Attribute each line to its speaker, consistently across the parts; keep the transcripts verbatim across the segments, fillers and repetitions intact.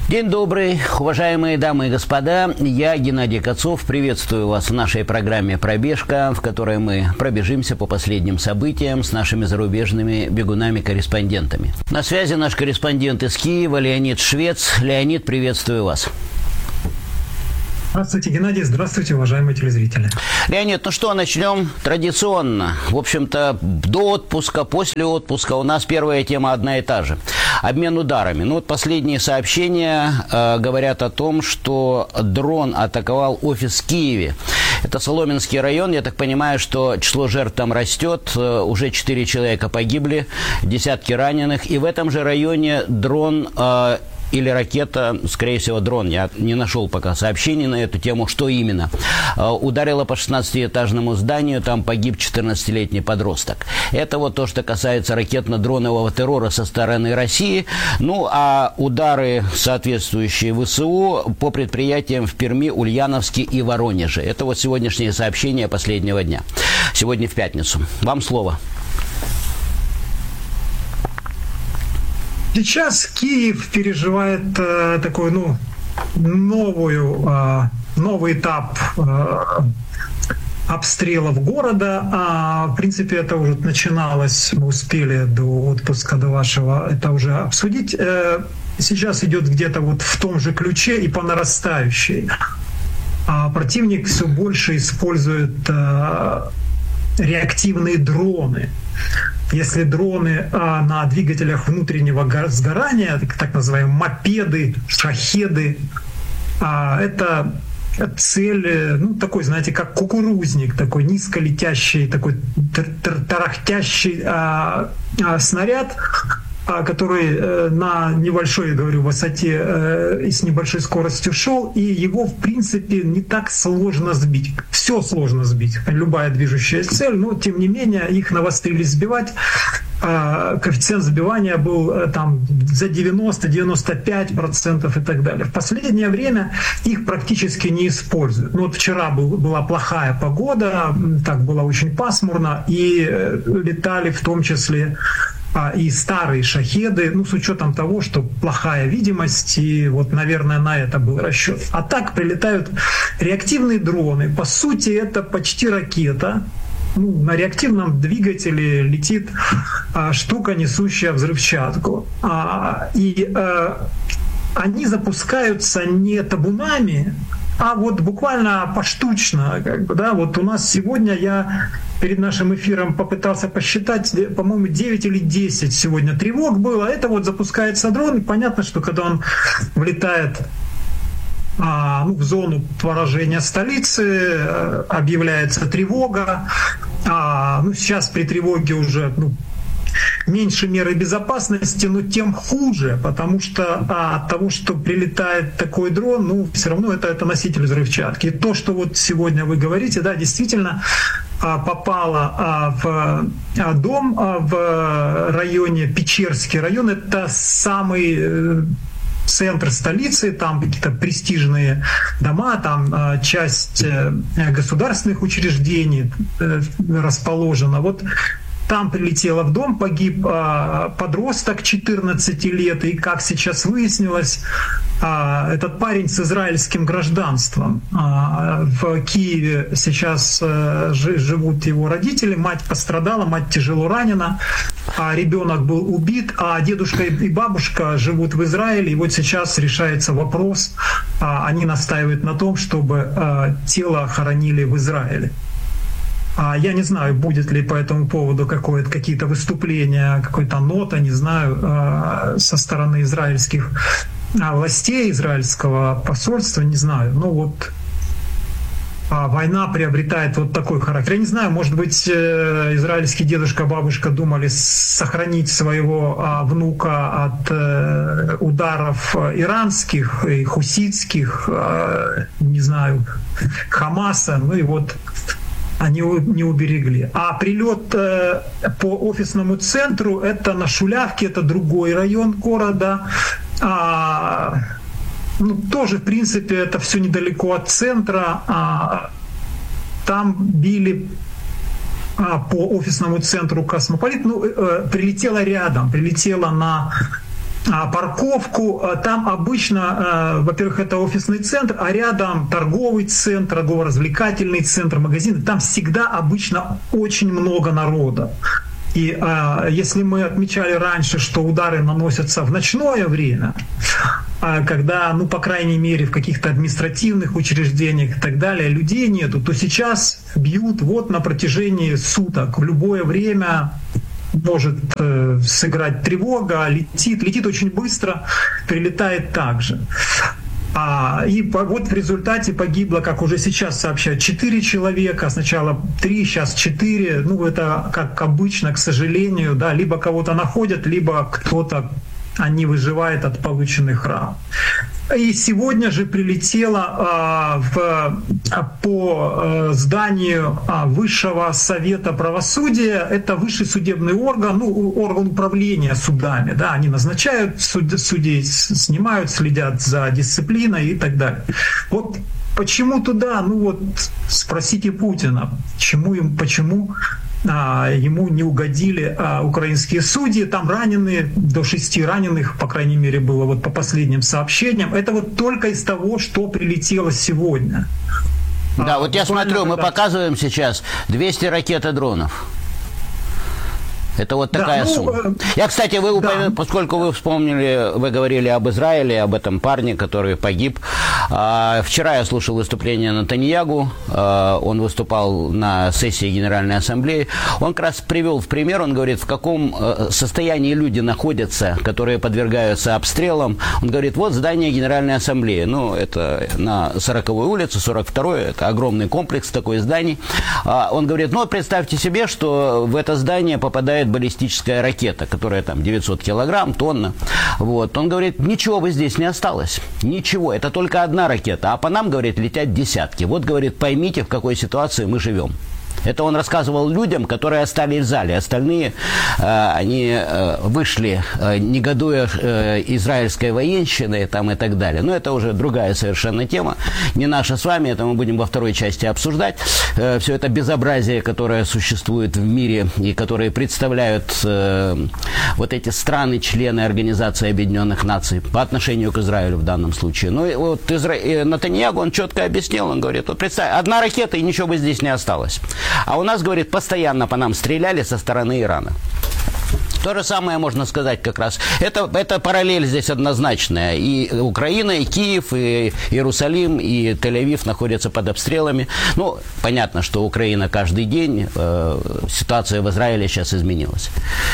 Speaker 1: День добрый, уважаемые дамы и господа. Я, Геннадий Кацов, приветствую вас в нашей программе «Пробежка», в которой мы пробежимся по последним событиям с нашими зарубежными бегунами-корреспондентами. На связи наш корреспондент из Киева Леонид Швец. Леонид, приветствую вас.
Speaker 2: Здравствуйте, Геннадий. Здравствуйте, уважаемые телезрители.
Speaker 1: Леонид, ну что, начнем традиционно. В общем-то, до отпуска, после отпуска у нас первая тема одна и та же. Обмен ударами. Ну вот последние сообщения э, говорят о том, что дрон атаковал офис в Киеве. Это Соломенский район. Я так понимаю, что число жертв там растет. Э, уже четыре человека погибли, десятки раненых. И в этом же районе дрон... Э, или ракета, скорее всего, дрон, я не нашел пока сообщений на эту тему, что именно, ударила по шестнадцатиэтажному зданию, там погиб четырнадцатилетний подросток. Это вот то, что касается ракетно-дронового террора со стороны России. Ну, а удары, соответствующие ВСУ, по предприятиям в Перми, Ульяновске и Воронеже. Это вот сегодняшние сообщения последнего дня. Сегодня в пятницу. Вам слово.
Speaker 2: Сейчас Киев переживает э, такой, ну, новую, э, новый этап э, обстрелов города. А, в принципе, это уже начиналось, мы успели до отпуска, до вашего, это уже обсудить. Э, сейчас идет где-то вот в том же ключе и по нарастающей. А противник все больше использует э, реактивные дроны. Если дроны а, на двигателях внутреннего сгорания, так называемые мопеды, шахеды, а, это цель, ну, такой, знаете, как кукурузник, такой низколетящий, такой тарахтящий а, а, снаряд, который на небольшой, говорю, высоте и с небольшой скоростью шел, и его, в принципе, не так сложно сбить. Все сложно сбить, любая движущая цель, но, тем не менее, их навострились сбивать. Коэффициент сбивания был там за девяносто — девяносто пять процентов и так далее. В последнее время их практически не используют. Ну, вот вчера был, была плохая погода, так было очень пасмурно, и летали в том числе и старые шахеды, ну, с учетом того, что плохая видимость, и вот, наверное, на это был расчет. А так прилетают реактивные дроны. По сути, это почти ракета. Ну, на реактивном двигателе летит а, штука, несущая взрывчатку. А, и а, они запускаются не табунами, а вот буквально поштучно, как бы, да, вот у нас сегодня, я перед нашим эфиром попытался посчитать, по-моему, девять или десять сегодня тревог было. Это вот запускается дрон, и понятно, что когда он влетает а, ну, в зону поражения столицы, объявляется тревога. А, ну, сейчас при тревоге уже, ну, меньше меры безопасности, но тем хуже, потому что а, от того, что прилетает такой дрон, ну, все равно это, это носитель взрывчатки. И то, что вот сегодня вы говорите, да, действительно а, попало а, в а, дом а, в районе, Печерский район, это самый э, центр столицы, там какие-то престижные дома, там э, часть э, государственных учреждений э, расположена. Вот там прилетело в дом, погиб а, подросток четырнадцати лет, и, как сейчас выяснилось, а, этот парень с израильским гражданством. А, в Киеве сейчас а, жи, живут его родители, мать пострадала, мать тяжело ранена, а ребенок был убит, а дедушка и бабушка живут в Израиле, и вот сейчас решается вопрос, а, они настаивают на том, чтобы а, тело хоронили в Израиле. Я не знаю, будет ли по этому поводу какое-то, какие-то выступления, какой-то нота, не знаю, со стороны израильских властей, израильского посольства, не знаю. Ну вот война приобретает вот такой характер. Я не знаю, может быть, израильский дедушка, бабушка думали сохранить своего внука от ударов иранских и хуситских, не знаю, Хамаса, ну и вот они не уберегли. А прилет э, по офисному центру — это на Шулявке, это другой район города. А, ну, тоже, в принципе, это все недалеко от центра. А, там били а, по офисному центру «Космополит». Ну, э, прилетела рядом, прилетела на парковку. Там обычно, во-первых, это офисный центр, а рядом торговый центр, торгово-развлекательный центр, магазин. Там всегда обычно очень много народа. И э, если мы отмечали раньше, что удары наносятся в ночное время, э, когда, ну, по крайней мере, в каких-то административных учреждениях и так далее людей нету, то сейчас бьют вот на протяжении суток. В любое время может э, сыграть тревога, летит, летит очень быстро, прилетает так же. А, и вот в результате погибло, как уже сейчас сообщают, четыре человека, сначала три, сейчас четыре. Ну, это как обычно, к сожалению, да, либо кого-то находят, либо кто-то не выживает от полученных ран. И сегодня же прилетело а, в, а, по а, зданию а, Высшего Совета Правосудия. Это высший судебный орган, ну, орган управления судами. Да, они назначают суд, судей, снимают, следят за дисциплиной и так далее. Вот почему туда? Ну вот спросите Путина, почему им, почему а, ему не угодили а, украинские судьи. Там раненые, до шести раненых, по крайней мере, было вот по последним сообщениям. Это вот только из того, что прилетело сегодня.
Speaker 1: Да,
Speaker 2: а,
Speaker 1: вот я смотрю, мы показываем сейчас двести ракет и дронов. Это вот такая да, ну, сумма. Я, кстати, вы, да. поскольку вы вспомнили, вы говорили об Израиле, об этом парне, который погиб. Вчера я слушал выступление Нетаньяху, он выступал на сессии Генеральной Ассамблеи. Он как раз привел в пример, он говорит, в каком состоянии люди находятся, которые подвергаются обстрелам. Он говорит, вот здание Генеральной Ассамблеи. Ну, это на сороковой улице, сорок второй, это огромный комплекс такой зданий. Он говорит, ну, представьте себе, что в это здание попадает баллистическая ракета, которая там девятьсот килограмм, тонна. Вот. Он говорит, ничего бы здесь не осталось. Ничего. Это только одна ракета. А по нам, говорит, летят десятки. Вот, говорит, поймите, в какой ситуации мы живем. Это он рассказывал людям, которые остались в зале. Остальные, э, они э, вышли, э, негодуя э, израильской военщиной там, и так далее. Но это уже другая совершенно тема. Не наша с вами, это мы будем во второй части обсуждать. Э, все это безобразие, которое существует в мире и которые представляют э, вот эти страны, члены Организации Объединенных Наций по отношению к Израилю в данном случае. Ну и вот Изра... Нетаньяху, он четко объяснил, он говорит, вот представь, одна ракета и ничего бы здесь не осталось. А у нас, говорит, постоянно по нам стреляли со стороны Ирана. То же самое можно сказать как раз. Это, это параллель здесь однозначная. И Украина, и Киев, и Иерусалим, и Тель-Авив находятся под обстрелами. Ну, понятно, что Украина каждый день, э, ситуация в Израиле сейчас изменилась.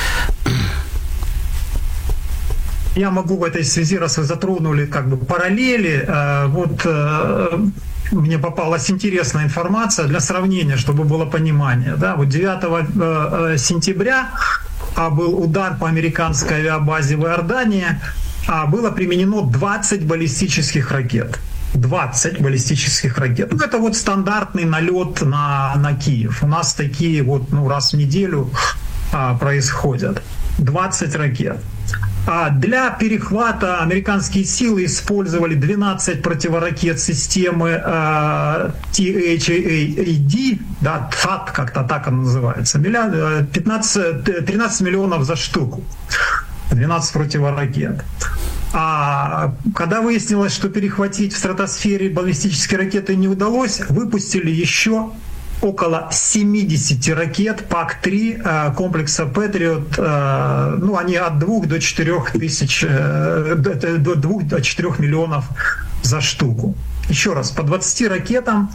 Speaker 2: Я могу в этой связи, раз вы затронули как бы параллели, э, вот... Э, мне попалась интересная информация для сравнения, чтобы было понимание. Да, вот девятого сентября был удар по американской авиабазе в Иордании, было применено двадцать баллистических ракет. двадцать баллистических ракет. Ну, это вот стандартный налет на, на Киев. У нас такие вот ну, раз в неделю а, происходят. двадцать ракет. А для перехвата американские силы использовали двенадцать противоракет системы э, Ти Эйч Эй Ди, да, ТХАД, как-то так она называется, пятнадцать, тринадцать миллионов за штуку, двенадцать противоракет. А когда выяснилось, что перехватить в стратосфере баллистические ракеты не удалось, выпустили еще около семьдесят ракет пак три комплекса Патриот, ну, они от двух до четырёх тысяч, до двух до четырёх миллионов за штуку. Еще раз, по двадцати ракетам,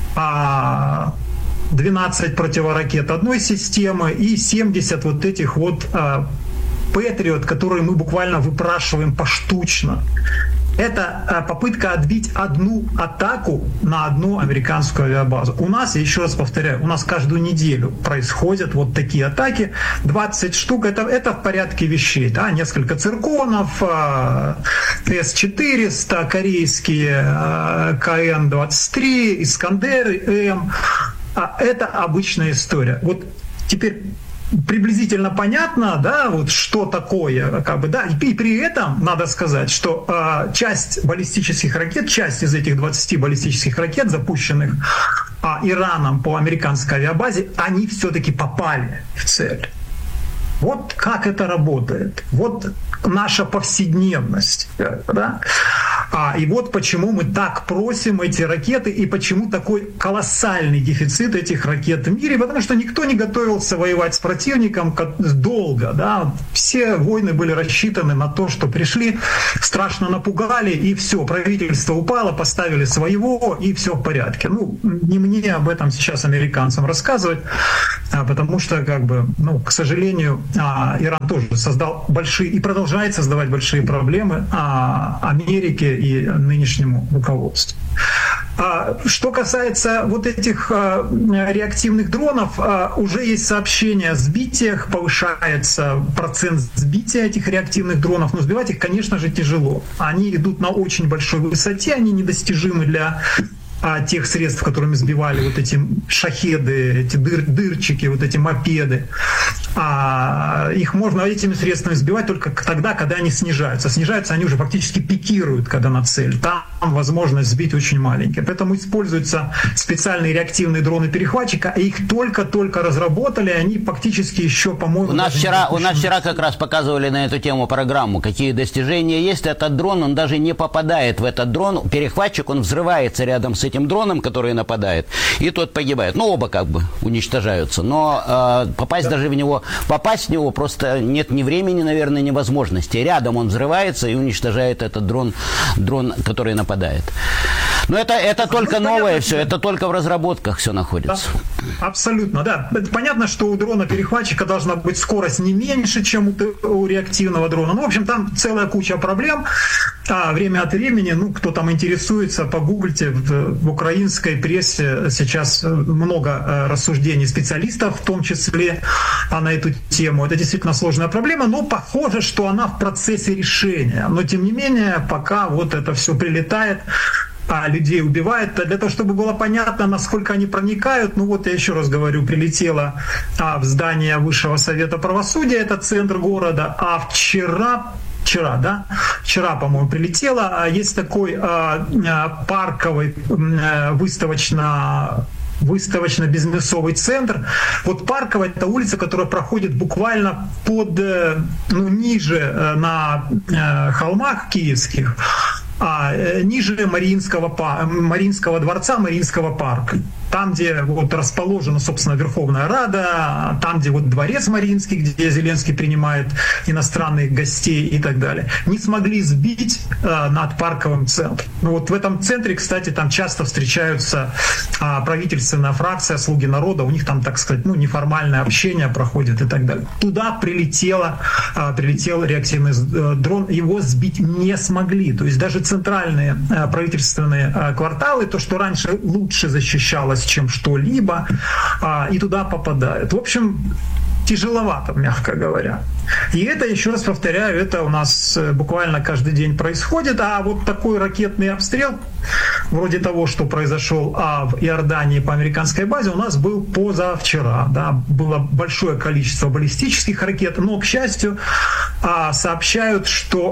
Speaker 2: двенадцать противоракет одной системы и семьдесят вот этих вот Патриот, которые мы буквально выпрашиваем поштучно. Это попытка отбить одну атаку на одну американскую авиабазу. У нас, я еще раз повторяю, у нас каждую неделю происходят вот такие атаки. двадцать штук, это, это в порядке вещей. Да? Несколько цирконов, С четыреста, корейские Ка Эн двадцать три, Искандеры М. Это обычная история. Вот теперь... приблизительно понятно, да, вот что такое, как бы, да, и при этом надо сказать, что э, часть баллистических ракет, часть из этих двадцати баллистических ракет, запущенных э, Ираном по американской авиабазе, они все-таки попали в цель. Вот как это работает. Вот наша повседневность. Да? А, и вот почему мы так просим эти ракеты, и почему такой колоссальный дефицит этих ракет в мире, потому что никто не готовился воевать с противником долго. Да? Все войны были рассчитаны на то, что пришли, страшно напугали, и все, правительство упало, поставили своего, и все в порядке. Ну, не мне об этом сейчас американцам рассказывать, потому что, как бы, ну, к сожалению, Иран тоже создал большие и продолжает создавать большие проблемы Америке и нынешнему руководству. Что касается вот этих реактивных дронов, уже есть сообщения о сбитиях, повышается процент сбития этих реактивных дронов, но сбивать их, конечно же, тяжело. Они идут на очень большой высоте, они недостижимы для а тех средств, которыми сбивали вот эти шахеды, эти дыр, дырчики, вот эти мопеды. А их можно этими средствами сбивать только тогда, когда они снижаются. Снижаются они уже фактически пикируют, когда на цель. Там возможность сбить очень маленькая. Поэтому используются специальные реактивные дроны-перехватчика, и их только-только разработали, они фактически еще, по-моему...
Speaker 1: У нас, вчера, у нас вчера как раз показывали на эту тему программу, какие достижения есть. Этот дрон, он даже не попадает в этот дрон. Перехватчик, он взрывается рядом с этим дроном, который нападает, и тот погибает. Ну, оба как бы уничтожаются. Но э, попасть да. даже в него, попасть в него просто нет ни времени, наверное, ни возможности. Рядом он взрывается и уничтожает этот дрон, дрон, который нападает. Но это, это только ну, новое все, это только в разработках все находится.
Speaker 2: Да, абсолютно, да. Понятно, что у дрона-перехватчика должна быть скорость не меньше, чем у, у реактивного дрона. Ну, в общем, там целая куча проблем. А время от времени, ну, кто там интересуется, погуглите, в, в украинской прессе сейчас много рассуждений специалистов, в том числе на эту тему. Это действительно сложная проблема, но похоже, что она в процессе решения. Но, тем не менее, пока вот это все прилетает, а людей убивают, для того, чтобы было понятно, насколько они проникают, ну вот я еще раз говорю, прилетело а, в здание Высшего Совета Правосудия, это центр города, а вчера Вчера, да? Вчера, по-моему, прилетело. Есть такой э, парковый э, выставочно выставочно-бизнесовый центр. Вот Парковая — это улица, которая проходит буквально под, ну, ниже на э, холмах киевских, а ниже Мариинского, Мариинского дворца, Мариинского парка. Там, где вот расположена, собственно, Верховная Рада, там, где вот дворец Мариинский, где Зеленский принимает иностранных гостей и так далее, не смогли сбить э, над парковым центром. Ну, вот в этом центре, кстати, там часто встречаются э, правительственная фракция «Слуги народа», у них там, так сказать, ну, неформальное общение проходит и так далее. Туда прилетело, э, прилетел реактивный э, дрон, его сбить не смогли. То есть даже центральные э, правительственные э, кварталы, то, что раньше лучше защищалось, чем что-либо, а, и туда попадают. В общем, тяжеловато, мягко говоря. И это, еще раз повторяю, это у нас буквально каждый день происходит. А вот такой ракетный обстрел, вроде того, что произошел а, в Иордании по американской базе, у нас был позавчера. Да, было большое количество баллистических ракет, но, к счастью, а, сообщают, что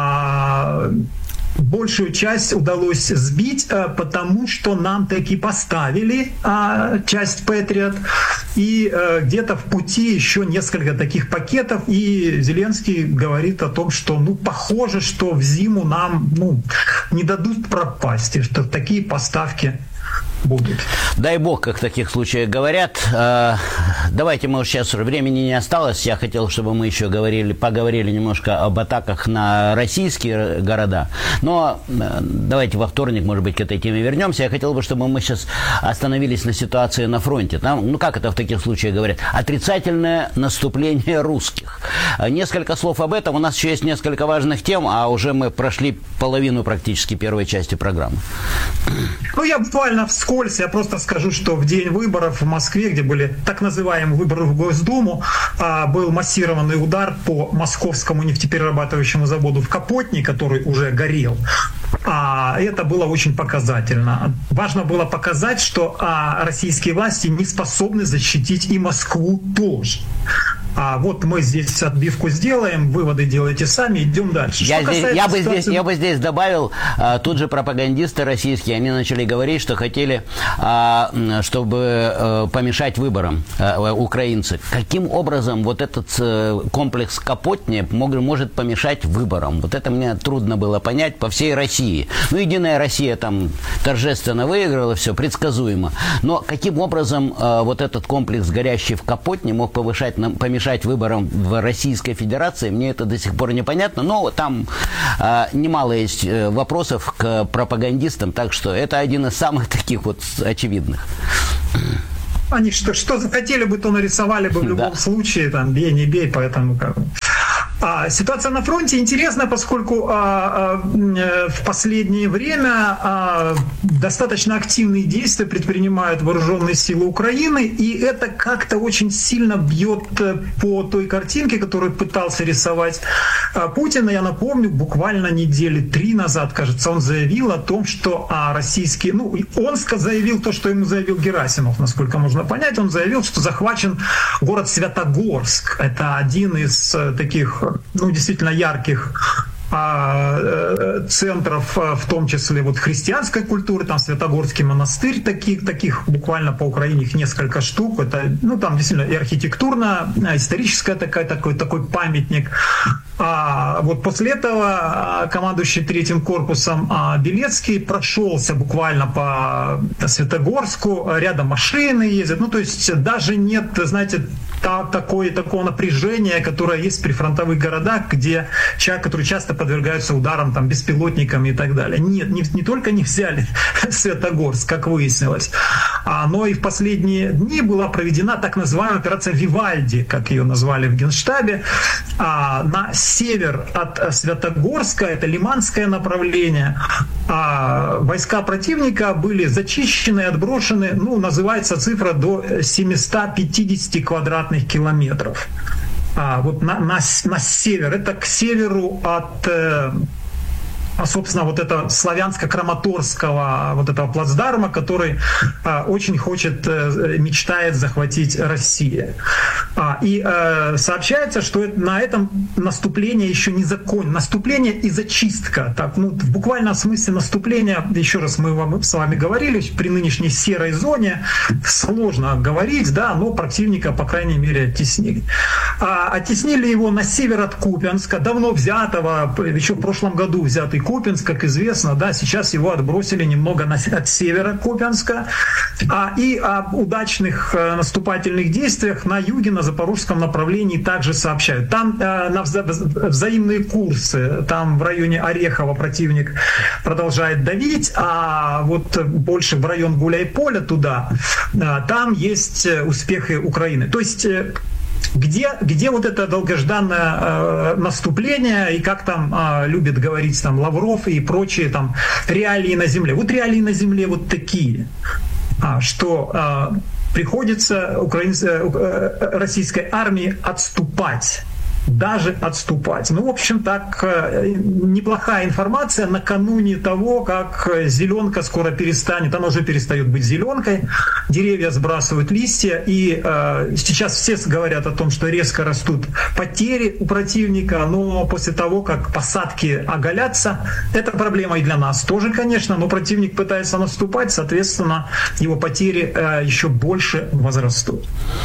Speaker 2: а, большую часть удалось сбить, потому что нам таки поставили а, часть Патриот, и а, где-то в пути еще несколько таких пакетов, и Зеленский говорит о том, что, ну, похоже, что в зиму нам, ну, не дадут пропасть, и что такие поставки будут.
Speaker 1: Дай бог, как в таких случаях говорят. Давайте, мы сейчас, времени не осталось, я хотел, чтобы мы еще говорили, поговорили немножко об атаках на российские города, но давайте во вторник, может быть, к этой теме вернемся. Я хотел бы, чтобы мы сейчас остановились на ситуации на фронте. Там, ну, как это в таких случаях говорят? Отрицательное наступление русских. Несколько слов об этом. У нас еще есть несколько важных тем, а уже мы прошли половину практически первой части программы.
Speaker 2: Ну, я буквально вскользь, я просто скажу, что в день выборов в Москве, где были так называемые выборы в Госдуму, был массированный удар по московскому нефтеперерабатывающему заводу в Капотне, который уже горел. А это было очень показательно. Важно было показать, что а, российские власти не способны защитить и Москву тоже. а вот мы здесь отбивку сделаем, выводы делайте сами, идем дальше.
Speaker 1: Я, здесь, я, бы ситуации... здесь, я бы здесь добавил, а, тут же пропагандисты российские, они начали говорить, что хотели, а, чтобы а, помешать выборам а, украинцы. Каким образом вот этот а, комплекс Капотни мог, может помешать выборам? Вот это мне трудно было понять по всей России. Ну, Единая Россия там торжественно выиграла, все предсказуемо. Но каким образом а, вот этот комплекс, горящий в Капотни, мог повышать, помешать выборам в Российской Федерации, мне это до сих пор непонятно, но там э, немало есть вопросов к пропагандистам, так что это один из самых таких вот очевидных.
Speaker 2: Они что, что захотели бы, то нарисовали бы в любом да. случае, там, бей, не бей, поэтому как бы... А, ситуация на фронте интересна, поскольку а, а, в последнее время а, достаточно активные действия предпринимают вооруженные силы Украины, и это как-то очень сильно бьет по той картинке, которую пытался рисовать а, Путин. Я напомню, буквально недели три назад, кажется, он заявил о том, что а, российские... Ну, он заявил то, что ему заявил Герасимов, насколько можно понять. Он заявил, что захвачен город Святогорск. Это один из таких... ну, действительно ярких а, центров, в том числе вот христианской культуры, там Святогорский монастырь, таких, таких буквально по Украине их несколько штук. Это, ну, там действительно и архитектурно, историческая такая, такой, такой памятник. А вот после этого командующий третьим корпусом Белецкий прошелся буквально по Святогорску, рядом машины ездят, ну, то есть даже нет, знаете, такое, такого напряжения, которое есть при фронтовых городах, где человек, который часто подвергаются ударам там, беспилотниками и так далее. Нет, не, не только не взяли Святогорск, как выяснилось, а, но и в последние дни была проведена так называемая операция «Вивальди», как ее назвали в Генштабе, а, на север от Святогорска, это Лиманское направление. А войска противника были зачищены, отброшены, ну, называется цифра до семьсот пятьдесят квадратных километров. А, вот на, на, на север, это к северу от, э, собственно, вот этого славянско-краматорского вот этого плацдарма, который э, очень хочет, э, мечтает захватить Россия. А, и э, сообщается, что на этом наступление еще не закончено. Наступление и зачистка. Так, ну, в буквальном смысле наступление, еще раз мы вам с вами говорили, при нынешней серой зоне сложно говорить, да, но противника, по крайней мере, оттеснили. А, оттеснили его на север от Купянска, давно взятого, еще в прошлом году взятый Купянск, как известно, да, сейчас его отбросили немного на, от севера Купянска. А, и о удачных э, наступательных действиях на юге, на запорожском направлении также сообщают. Там э, на вза взаимные курсы, там в районе Орехова противник продолжает давить, а вот больше в район Гуляйполя туда, э, там есть успехи Украины. То есть э, Где, где вот это долгожданное э, наступление, и как там э, любит говорить там Лавров и прочие там реалии на земле. Вот реалии на земле вот такие, а, что э, приходится украинской, э, российской армии отступать. Даже отступать. Ну, в общем, так, неплохая информация накануне того, как зеленка скоро перестанет, она уже перестает быть зеленкой, деревья сбрасывают листья, и э, сейчас все говорят о том, что резко растут потери у противника, но после того, как посадки оголятся, это проблема и для нас тоже, конечно, но противник пытается наступать, соответственно, его потери э, еще больше возрастут.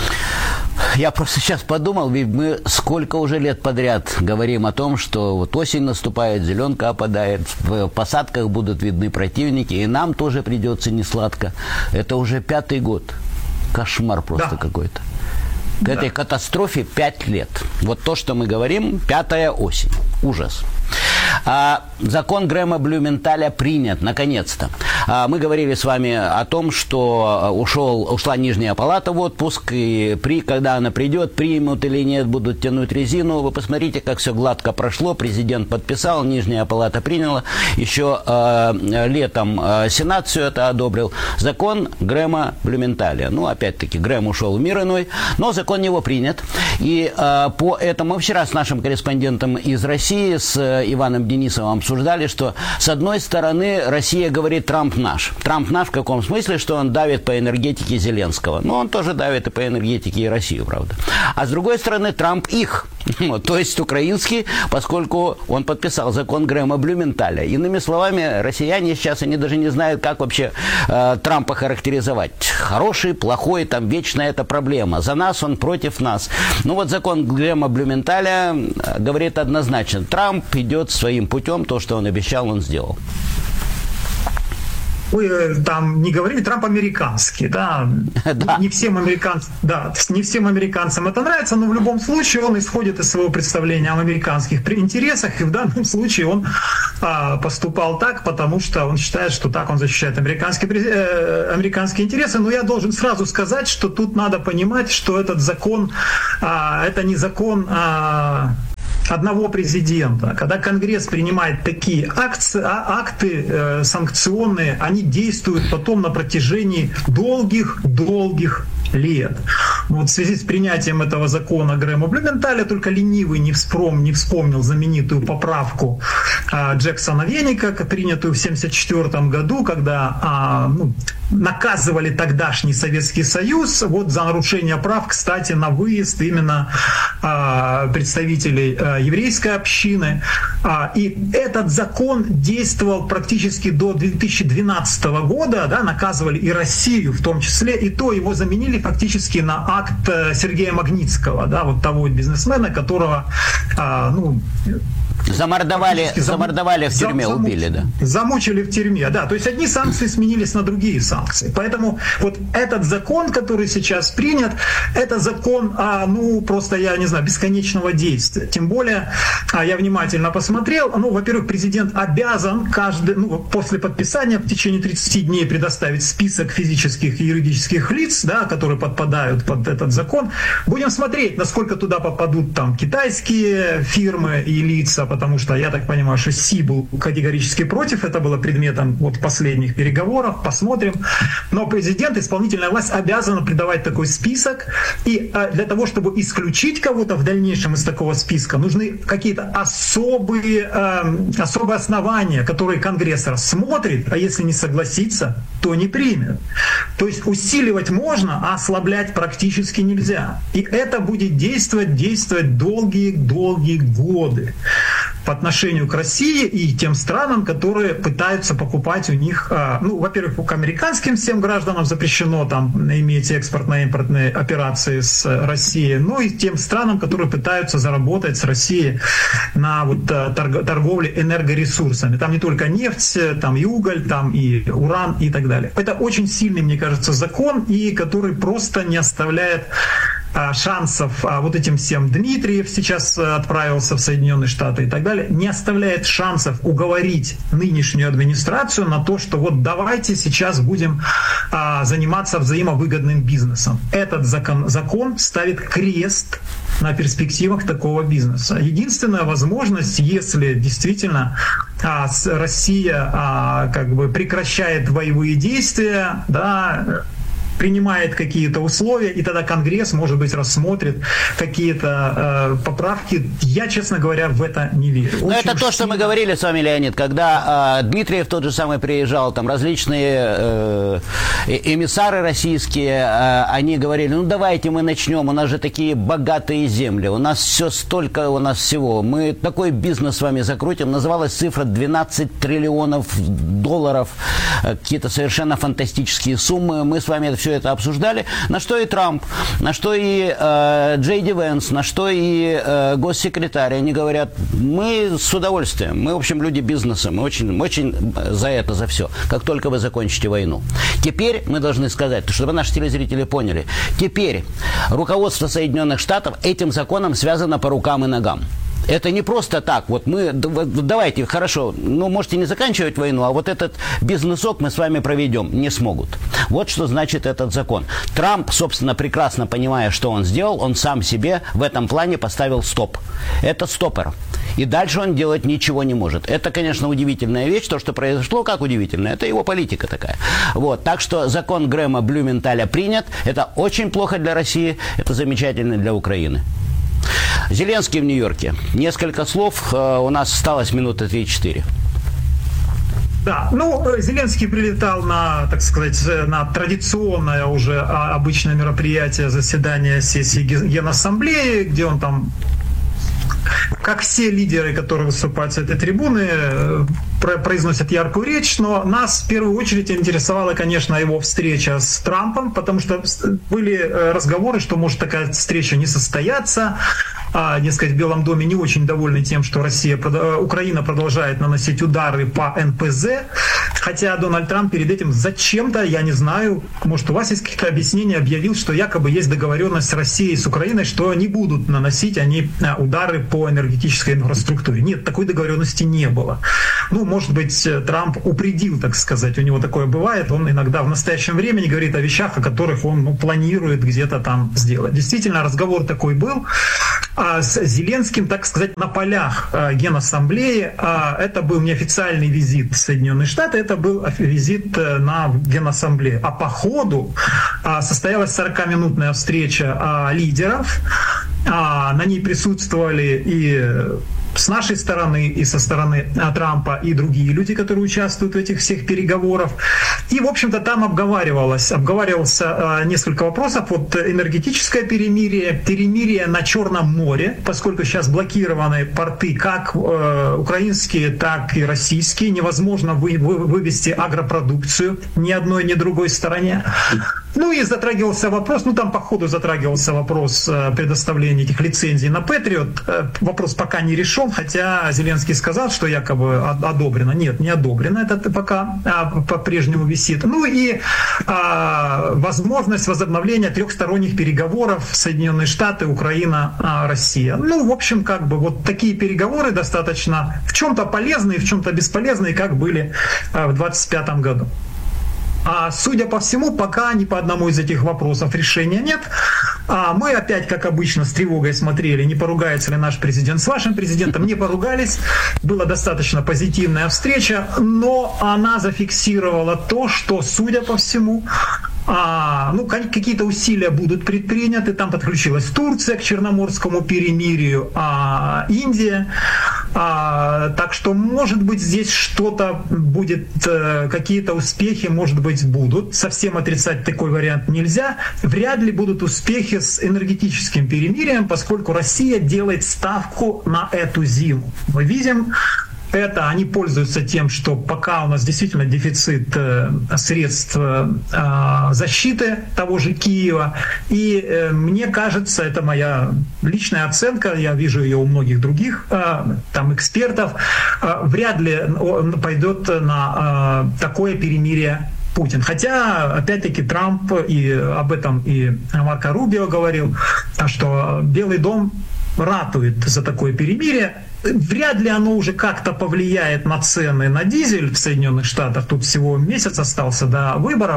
Speaker 1: Я просто сейчас подумал, ведь мы сколько уже лет подряд говорим о том, что вот осень наступает, зеленка опадает, в посадках будут видны противники, и нам тоже придется несладко. Это уже пятый год. Кошмар просто да. какой-то. К да. этой катастрофе пять лет. Вот то, что мы говорим, пятая осень. Ужас. А, закон Грэма Блюменталя принят, наконец-то. А, мы говорили с вами о том, что ушел, ушла Нижняя палата в отпуск, и при, когда она придет, примут или нет, будут тянуть резину. Вы посмотрите, как все гладко прошло. Президент подписал, Нижняя палата приняла. Еще э, летом э, Сенат все это одобрил. Закон Грэма Блюменталя. Ну, опять-таки, Грэм ушел в мир иной, но закон его принят. И э, по этому мы вчера с нашим корреспондентом из России, с э, Иваном Денисовым, обсуждали, что с одной стороны Россия говорит, Трамп Трамп наш. Трамп наш в каком смысле, что он давит по энергетике Зеленского. Но он тоже давит и по энергетике и Россию, правда. А с другой стороны, Трамп их. То есть украинский, поскольку он подписал закон Грэма Блюменталя. Иными словами, россияне сейчас, они даже не знают, как вообще э, Трампа характеризовать. Хороший, плохой, там вечно эта проблема. За нас он, против нас. Ну вот закон Грэма Блюменталя говорит однозначно. Трамп идет своим путем, то, что он обещал, он сделал.
Speaker 2: Вы там не говорили, Трамп американский, да? Да. Не всем американцам, да, не всем американцам это нравится, но в любом случае он исходит из своего представления о американских интересах, и в данном случае он а, поступал так, потому что он считает, что так он защищает американские, э, американские интересы. Но я должен сразу сказать, что тут надо понимать, что этот закон, а, это не закон а, одного президента. Когда Конгресс принимает такие акции, акты э, санкционные, они действуют потом на протяжении долгих-долгих лет. Вот в связи с принятием этого закона Грэма Блюменталя только ленивый не, вспром, не вспомнил знаменитую поправку э, Джексона Веника, принятую в семьдесят четвёртом году, когда э, ну, наказывали тогдашний Советский Союз вот за нарушение прав, кстати, на выезд именно э, представителей э, еврейской общины. И этот закон действовал практически до две тысячи двенадцатого года, да, наказывали и Россию в том числе, и то его заменили фактически на акт Сергея Магнитского, да, вот того бизнесмена, которого, ну,
Speaker 1: Замордовали, зам... замордовали в тюрьме, зам... убили, да.
Speaker 2: Замучили в тюрьме, да. То есть одни санкции сменились на другие санкции. Поэтому вот этот закон, который сейчас принят, это закон, а, ну, просто, я не знаю, бесконечного действия. Тем более, а, я внимательно посмотрел, ну, во-первых, президент обязан каждый, ну, после подписания в течение тридцати дней предоставить список физических и юридических лиц, да, которые подпадают под этот закон. Будем смотреть, насколько туда попадут там китайские фирмы и лица, потому что, я так понимаю, что Си был категорически против, это было предметом вот последних переговоров, посмотрим. Но президент, исполнительная власть обязана придавать такой список, и для того, чтобы исключить кого-то в дальнейшем из такого списка, нужны какие-то особые, э, особые основания, которые Конгресс рассмотрит, а если не согласится, то не примет. То есть усиливать можно, а ослаблять практически нельзя. И это будет действовать, действовать долгие-долгие годы по отношению к России и тем странам, которые пытаются покупать у них, ну, во-первых, к американским всем гражданам запрещено там иметь экспортно-импортные операции с Россией, ну и тем странам, которые пытаются заработать с Россией на вот торговле энергоресурсами. Там не только нефть, там и уголь, там и уран и так далее. Это очень сильный, мне кажется, закон, и который просто не оставляет шансов а вот этим всем. Дмитриев сейчас отправился в Соединенные Штаты и так далее, не оставляет шансов уговорить нынешнюю администрацию на то, что вот давайте сейчас будем а, заниматься взаимовыгодным бизнесом. Этот закон, закон ставит крест на перспективах такого бизнеса. Единственная возможность, если действительно а, Россия а, как бы прекращает боевые действия, да, принимает какие-то условия, и тогда Конгресс, может быть, рассмотрит какие-то э, поправки. Я, честно говоря, в это не верю.
Speaker 1: Но это то, что мы говорили с вами, Леонид, когда э, Дмитриев тот же самый приезжал, там различные э, эмиссары российские, э, они говорили, ну давайте мы начнем, у нас же такие богатые земли, у нас все столько, у нас всего, мы такой бизнес с вами закрутим. Называлась цифра двенадцать триллионов долларов, э, какие-то совершенно фантастические суммы. Мы с вами все это обсуждали, на что и Трамп, на что и э, Джей Ди Венс, на что и э, госсекретарь, они говорят, мы с удовольствием, мы, в общем, люди бизнеса, мы очень, очень за это, за все, как только вы закончите войну. Теперь мы должны сказать, чтобы наши телезрители поняли, теперь руководство Соединенных Штатов этим законом связано по рукам и ногам. Это не просто так, вот мы, давайте, хорошо, ну, можете не заканчивать войну, а вот этот бизнесок мы с вами проведем. Не смогут. Вот что значит этот закон. Трамп, собственно, прекрасно понимая, что он сделал, он сам себе в этом плане поставил стоп. Это стопор. И дальше он делать ничего не может. Это, конечно, удивительная вещь. То, что произошло, как удивительно, это его политика такая. Вот. Так что закон Грэма Блюменталя принят. Это очень плохо для России, это замечательно для Украины. Зеленский в Нью-Йорке. Несколько слов. У нас осталось минуты три-четыре.
Speaker 2: Да, ну, Зеленский прилетал на, так сказать, на традиционное уже обычное мероприятие, заседание сессии Генассамблеи, где он там, как все лидеры, которые выступают с этой трибуны, произносят яркую речь, но нас в первую очередь интересовала, конечно, его встреча с Трампом, потому что были разговоры, что может такая встреча не состояться. А, дескать, в Белом доме не очень довольны тем, что Россия, Украина продолжает наносить удары по эн пэ зэ, хотя Дональд Трамп перед этим зачем-то, я не знаю, может, у вас есть какие-то объяснения, объявил, что якобы есть договоренность с Россией, с Украиной, что не будут наносить они удары по энергетической инфраструктуре. Нет, такой договоренности не было. Ну, может быть, Трамп упредил, так сказать, у него такое бывает, он иногда в настоящем времени говорит о вещах, о которых он ну, планирует где-то там сделать. Действительно, разговор такой был. А с Зеленским, так сказать, на полях Генассамблеи. Это был неофициальный визит в Соединенные Штаты, это был визит на Генассамблею. А по ходу состоялась сорокаминутная встреча лидеров. На ней присутствовали и с нашей стороны, и со стороны Трампа, и другие люди, которые участвуют в этих всех переговорах. И, в общем-то, там обговаривалось, обговаривался несколько вопросов. Вот энергетическое перемирие, перемирие на Черном море, поскольку сейчас блокированы порты как украинские, так и российские. Невозможно вы, вы, вывести агропродукцию ни одной, ни другой стороне. Ну и затрагивался вопрос, ну там по ходу затрагивался вопрос предоставления этих лицензий на Патриот. Вопрос пока не решен, хотя Зеленский сказал, что якобы одобрено. Нет, не одобрено, это пока по-прежнему висит. Ну и а, возможность возобновления трехсторонних переговоров Соединенные Штаты, Украина, Россия. Ну, в общем, как бы вот такие переговоры достаточно в чем-то полезные, в чем-то бесполезные, как были в двадцать пятом году. А судя по всему, пока ни по одному из этих вопросов решения нет. А мы опять, как обычно, с тревогой смотрели, не поругается ли наш президент с вашим президентом. Не поругались. Была достаточно позитивная встреча, но она зафиксировала то, что, судя по всему, А, ну, какие-то усилия будут предприняты. Там подключилась Турция к Черноморскому перемирию, а, Индия. А, так что, может быть, здесь что-то будет, какие-то успехи, может быть, будут. Совсем отрицать такой вариант нельзя. Вряд ли будут успехи с энергетическим перемирием, поскольку Россия делает ставку на эту зиму. Мы видим, это они пользуются тем, что пока у нас действительно дефицит э, средств э, защиты того же Киева. И э, мне кажется, это моя личная оценка, я вижу ее у многих других э, там экспертов, э, вряд ли он пойдет на э, такое перемирие Путин. Хотя, опять-таки, Трамп и об этом и Марко Рубио говорил, что Белый дом ратует за такое перемирие. Вряд ли оно уже как-то повлияет на цены на дизель в Соединенных Штатах. Тут всего месяц остался до выборов.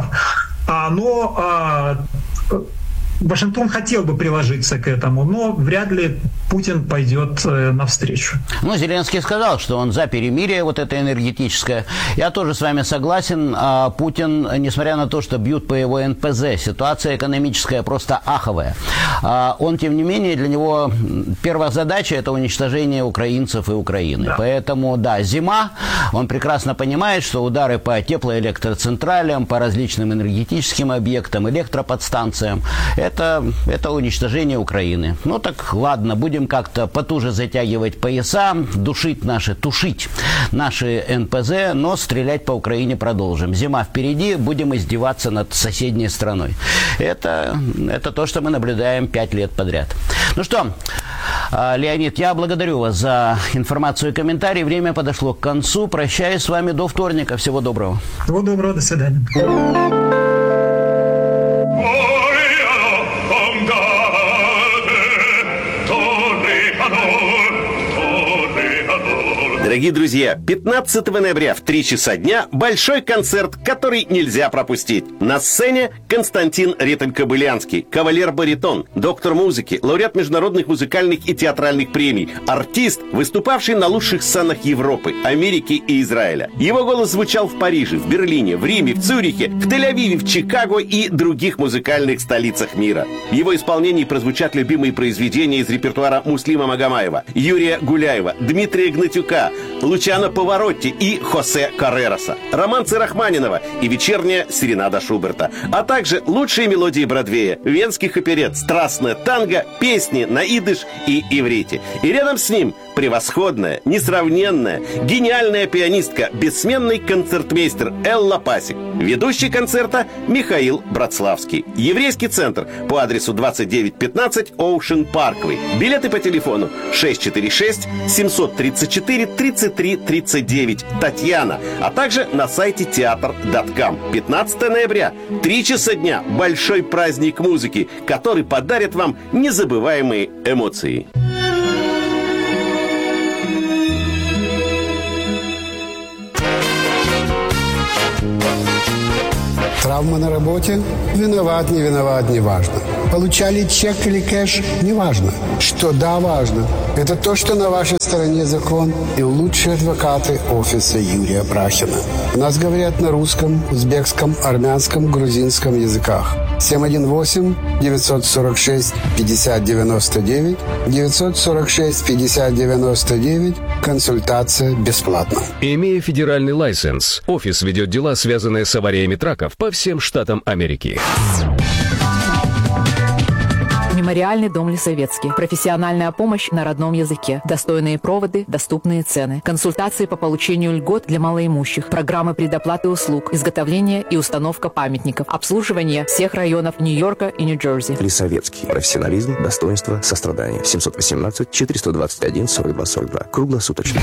Speaker 2: Но Вашингтон хотел бы приложиться к этому, но вряд ли Путин пойдет навстречу.
Speaker 1: Ну, Зеленский сказал, что он за перемирие вот это энергетическое. Я тоже с вами согласен. А Путин, несмотря на то, что бьют по его эн пэ зэ, ситуация экономическая просто аховая. А он, тем не менее, для него первая задача – это уничтожение украинцев и Украины. Да. Поэтому, да, зима. Он прекрасно понимает, что удары по теплоэлектроцентралям, по различным энергетическим объектам, электроподстанциям – Это, это уничтожение Украины. Ну так ладно, будем как-то потуже затягивать пояса, душить наши, тушить наши эн пэ зэ, но стрелять по Украине продолжим. Зима впереди, будем издеваться над соседней страной. Это, это то, что мы наблюдаем пять лет подряд. Ну что, Леонид, я благодарю вас за информацию и комментарии. Время подошло к концу. Прощаюсь с вами до вторника. Всего доброго.
Speaker 2: Всего доброго, до свидания.
Speaker 3: Дорогие друзья, пятнадцатого ноября в три часа дня большой концерт, который нельзя пропустить. На сцене Константин Ретель-Кобылянский, кавалер-баритон, доктор музыки, лауреат международных музыкальных и театральных премий, артист, выступавший на лучших сценах Европы, Америки и Израиля. Его голос звучал в Париже, в Берлине, в Риме, в Цюрихе, в Тель-Авиве, в Чикаго и других музыкальных столицах мира. В его исполнении прозвучат любимые произведения из репертуара Муслима Магомаева, Юрия Гуляева, Дмитрия Гнатюка, Лучано Паваротти и Хосе Каррероса, романсы Рахманинова и вечерняя серенада Шуберта, а также лучшие мелодии Бродвея, венских оперет, страстное танго, песни на идыш и иврите. И рядом с ним превосходная, несравненная, гениальная пианистка, бессменный концертмейстер Элла Пасик. Ведущий концерта Михаил Братславский. Еврейский центр по адресу двадцать девять пятнадцать Оушен Парквей. Билеты по телефону шесть четыре шесть семь три четыре тридцать три тридцать девять. Татьяна. А также на сайте театр точка ком. пятнадцатого ноября. Три часа дня. Большой праздник музыки, который подарит вам незабываемые эмоции.
Speaker 4: Травма на работе? Виноват, не виноват, не важно. Получали чек или кэш? Не важно. Что да, важно. Это то, что на вашей стороне закон и лучшие адвокаты офиса Юрия Брахина. У нас говорят на русском, узбекском, армянском, грузинском языках. семь один восемь девятьсот сорок шесть пятьдесят девяносто девять девятьсот сорок шесть пятьдесят девяносто девять. Консультация бесплатна.
Speaker 5: Имея федеральный лайсенс, офис ведет дела, связанные с авариями траков по всем штатам Америки.
Speaker 6: Мемориальный дом Лисовецкий. Профессиональная помощь на родном языке. Достойные проводы, доступные цены. Консультации по получению льгот для малоимущих. Программы предоплаты услуг. Изготовление и установка памятников. Обслуживание всех районов Нью-Йорка и Нью-Джерси.
Speaker 7: Лисовецкий. Профессионализм, достоинство, сострадание. семьсот восемнадцать четыреста двадцать один сорок два сорок два. Круглосуточно.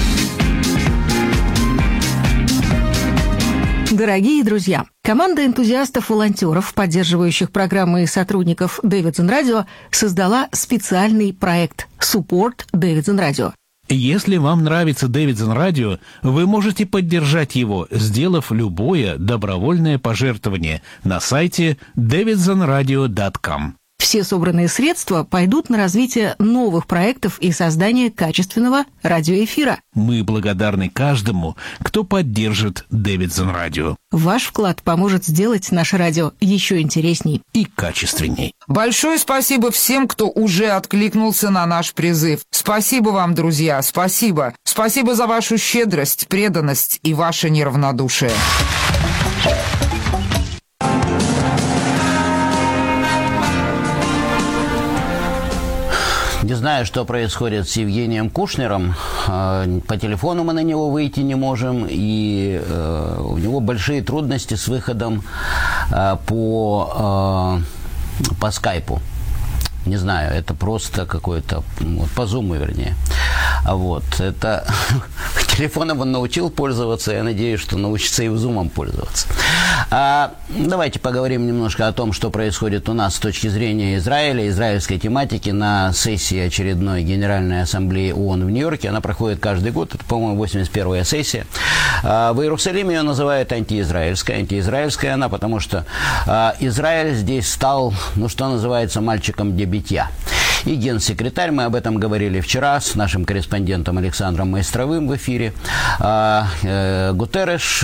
Speaker 8: Дорогие друзья, команда энтузиастов-волонтеров, поддерживающих программы и сотрудников Davidson Radio, создала специальный проект Support Davidson Radio.
Speaker 9: Если вам нравится Davidson Radio, вы можете поддержать его, сделав любое добровольное пожертвование на сайте дэвидсон радио точка ком.
Speaker 8: Все собранные средства пойдут на развитие новых проектов и создание качественного радиоэфира.
Speaker 9: Мы благодарны каждому, кто поддержит Davidson Radio.
Speaker 8: Ваш вклад поможет сделать наше радио еще интересней
Speaker 9: и качественней.
Speaker 10: Большое спасибо всем, кто уже откликнулся на наш призыв. Спасибо вам, друзья, спасибо. Спасибо за вашу щедрость, преданность и ваше неравнодушие.
Speaker 1: Не знаю, что происходит с Евгением Кушнером. По телефону мы на него выйти не можем, и у него большие трудности с выходом по, по скайпу. Не знаю, это просто какой-то, вот, по зуму, вернее. Вот, это телефоном он научил пользоваться, я надеюсь, что научится и в зумом пользоваться. А, давайте поговорим немножко о том, что происходит у нас с точки зрения Израиля, израильской тематики на сессии очередной Генеральной Ассамблеи ООН в Нью-Йорке. Она проходит каждый год, это, по-моему, восемьдесят первая сессия. А, в Иерусалиме ее называют антиизраильской. Антиизраильская она, потому что а, Израиль здесь стал, ну, что называется, мальчиком для битья. И генсекретарь, мы об этом говорили вчера с нашим корреспондентом Александром Майстровым в эфире, Гутерреш,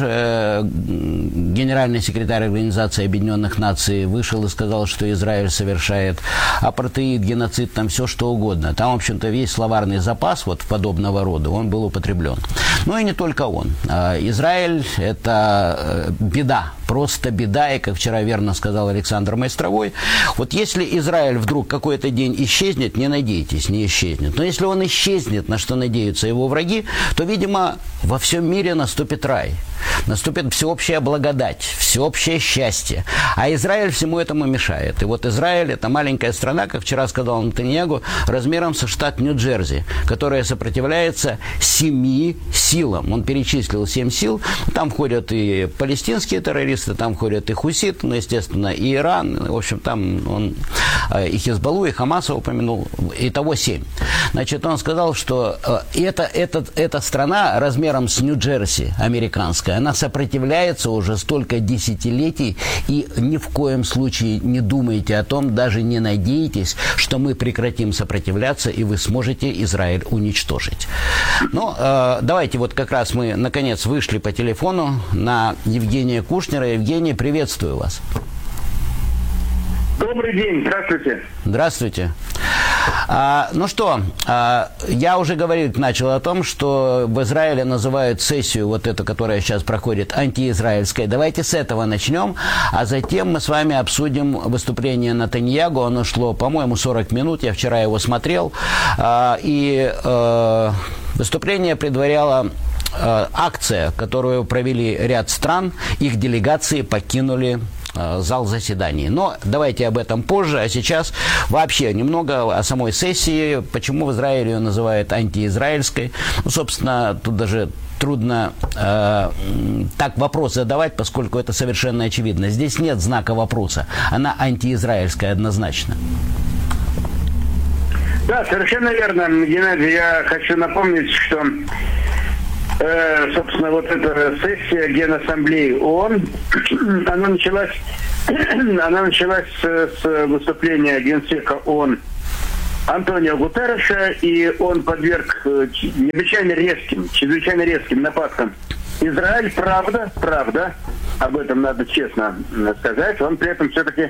Speaker 1: генеральный секретарь Организации Объединенных Наций, вышел и сказал, что Израиль совершает апартеид, геноцид, там все что угодно. Там, в общем-то, весь словарный запас вот подобного рода, он был употреблен. Ну и не только он. Израиль – это беда, просто беда, и, как вчера верно сказал Александр Майстровой, вот если Израиль вдруг какой-то день исчезнет, не надейтесь, не исчезнет. Но если он исчезнет, на что надеются его враги, то, видимо, во всем мире наступит рай. Наступит всеобщая благодать, всеобщее счастье. А Израиль всему этому мешает. И вот Израиль – это маленькая страна, как вчера сказал Нетаньяху, размером со штат Нью-Джерси, которая сопротивляется семи силам. Он перечислил семь сил. Там входят и палестинские террористы, там входят и хуситы, ну, естественно, и Иран. В общем, там он и Хизбаллу, и Хамаса упомянул. Итого семь. Значит, он сказал, что это, это, эта страна размером с Нью-Джерси, американская, она сопротивляется уже столько десятилетий, и ни в коем случае не думайте о том, даже не надейтесь, что мы прекратим сопротивляться, и вы сможете Израиль уничтожить. Ну, э, давайте вот как раз мы, наконец, вышли по телефону на Евгения Кушнера. Евгений, приветствую вас.
Speaker 11: Добрый день, здравствуйте.
Speaker 1: Здравствуйте. А, ну что, а, я уже говорить начал о том, что в Израиле называют сессию, вот эту, которая сейчас проходит, антиизраильской. Давайте с этого начнем, а затем мы с вами обсудим выступление Нетаньяху. Оно шло, по-моему, сорок минут, я вчера его смотрел, а, и а, выступление предваряло акция, которую провели ряд стран, их делегации покинули зал заседаний. Но давайте об этом позже, а сейчас вообще немного о самой сессии, почему в Израиле ее называют антиизраильской. Ну, собственно, тут даже трудно э, так вопрос задавать, поскольку это совершенно очевидно. Здесь нет знака вопроса, она антиизраильская однозначно.
Speaker 11: Да, совершенно верно, Геннадий. Я хочу напомнить, что Э, собственно, вот эта сессия Генассамблеи ООН, она началась, она началась с, с выступления генсека ООН Антонио Гутерреша, и он подверг необычайно резким, чрезвычайно резким нападкам Израиль. Правда, правда, об этом надо честно сказать, он при этом все-таки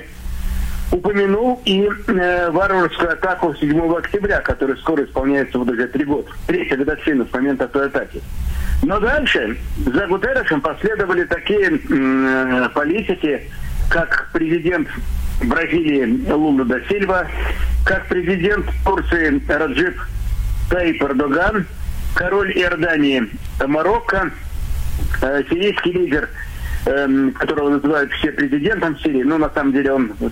Speaker 11: упомянул и э, варварскую атаку седьмого октября, которая скоро исполняется вот уже три года, третья годовщина с момента той атаки. Но дальше за Гутеррешем последовали такие э, политики, как президент Бразилии Лула да Сильва, как президент Турции Раджеп Таyyip Эрдоган, король Иордании Марокко, э, сирийский лидер, э, которого называют все президентом Сирии, но на самом деле он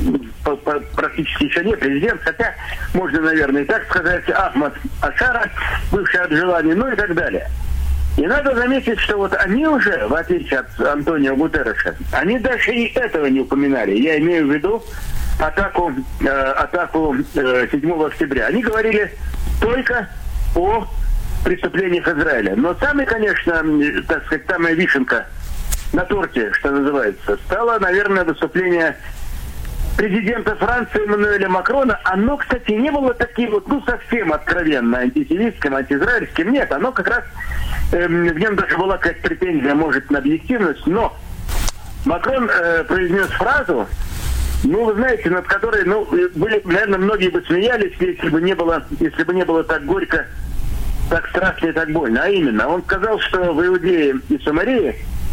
Speaker 11: практически еще не президент, хотя можно, наверное, и так сказать, Ахмад Ашара, бывший Аджелани, ну и так далее. И надо заметить, что вот они уже, в отличие от Антонио Гутерреша, они даже и этого не упоминали. Я имею в виду атаку, э, атаку э, седьмого октября. Они говорили только о преступлениях Израиля. Но сами, конечно, так сказать, самая вишенка на торте, что называется, стало, наверное, выступление президента Франции Эммануэля Макрона. Оно, кстати, не было таким вот, ну, совсем откровенно антисемитским, антиизраильским. Нет, оно как раз, э, в нем даже была какая-то претензия, может, на объективность, но Макрон э, произнес фразу, ну, вы знаете, над которой, ну, были, наверное, многие бы смеялись, если бы не было, если бы не было так горько, так страшно и так больно. А именно, он сказал, что в Иудее и Самарии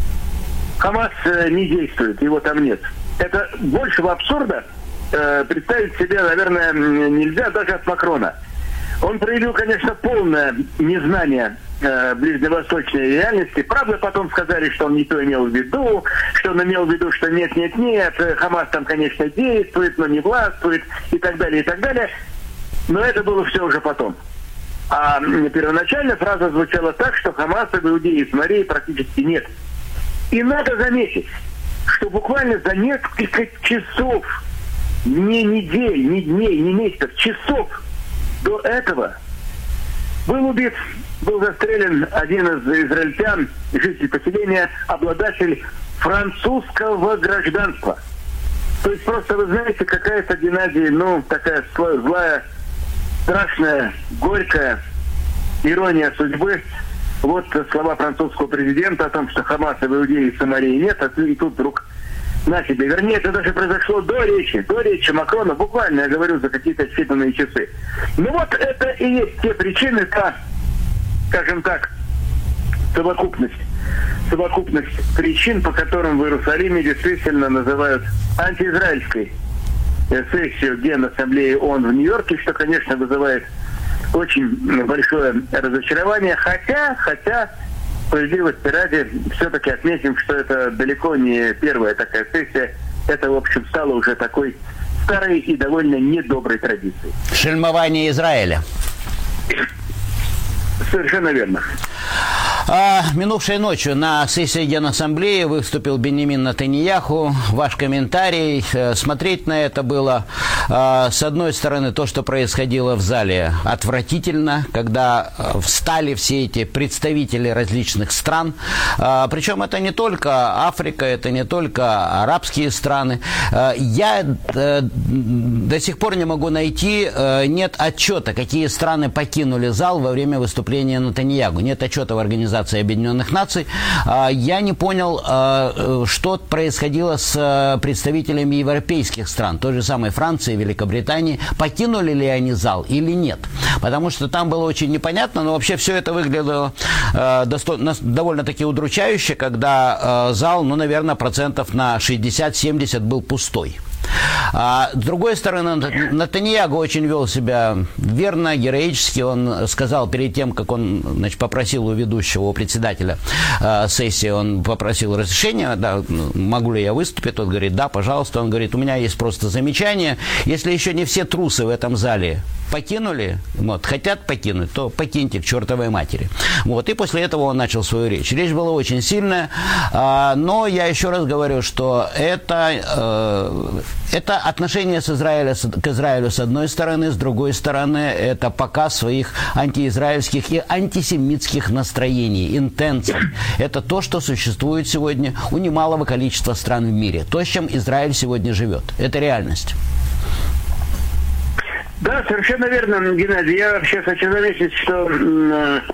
Speaker 11: Хамас э, не действует, его там нет. Это большего абсурда э, представить себе, наверное, нельзя даже от Макрона. Он проявил, конечно, полное незнание э, ближневосточной реальности. Правда, потом сказали, что он не то имел в виду, что он имел в виду, что нет-нет-нет, Хамас там, конечно, действует, но не властвует, и так далее, и так далее. Но это было все уже потом. А первоначально фраза звучала так, что Хамаса в Иудее и Самарии практически нет. И надо заметить, что буквально за несколько часов, не недель, не дней, не месяцев, часов до этого был убит, был застрелен один из израильтян, житель поселения, обладатель французского гражданства. То есть просто, вы знаете, какая-то, Геннадий, ну, такая злая, страшная, горькая ирония судьбы. Вот слова французского президента о том, что Хамаса в Иудее и Самарии нет, а и тут вдруг на себе. Вернее, это даже произошло до речи, до речи Макрона, буквально, я говорю, за какие-то считанные часы. Ну вот это и есть те причины, та, скажем так, совокупность, совокупность причин, по которым в Иерусалиме действительно называют антиизраильской сессию Генассамблеи ООН в Нью-Йорке, что, конечно, вызывает очень большое разочарование, хотя, хотя, справедливости ради, все-таки отметим, что это далеко не первая такая сессия, это, в общем, стало уже такой старой и довольно недоброй традицией.
Speaker 1: Шельмование Израиля.
Speaker 11: Совершенно верно.
Speaker 1: А, минувшей ночью на сессии Генассамблеи выступил Биньямин Нетаньяху. Ваш комментарий. Смотреть на это было, а, с одной стороны, то, что происходило в зале, отвратительно, когда встали все эти представители различных стран. А, причем это не только Африка, это не только арабские страны. А, я а, до сих пор не могу найти, а, нет отчета, какие страны покинули зал во время выступления Нетаньяху. Нет отчета в организации Организации Объединенных Наций, я не понял, что происходило с представителями европейских стран, той же самой Франции, Великобритании. Покинули ли они зал или нет? Потому что там было очень непонятно, но вообще все это выглядело довольно-таки удручающе, когда зал, ну, наверное, процентов на шестьдесят-семьдесят был пустой. А с другой стороны, Нетаньяху очень вел себя верно, героически. Он сказал перед тем, как он, значит, попросил у ведущего, у председателя э, сессии, он попросил разрешения, да, могу ли я выступить. Тот говорит, да, пожалуйста. Он говорит, у меня есть просто замечание. Если еще не все трусы в этом зале покинули, вот, хотят покинуть, то покиньте к чертовой матери. Вот, и после этого он начал свою речь. Речь была очень сильная, э, но я еще раз говорю, что это... Э, Это отношение с Израиля, к Израилю с одной стороны, с другой стороны, это показ своих антиизраильских и антисемитских настроений, интенций. Это то, что существует сегодня у немалого количества стран в мире. То, с чем Израиль сегодня живет. Это реальность.
Speaker 11: Да, совершенно верно, Геннадий. Я вообще хочу заметить, что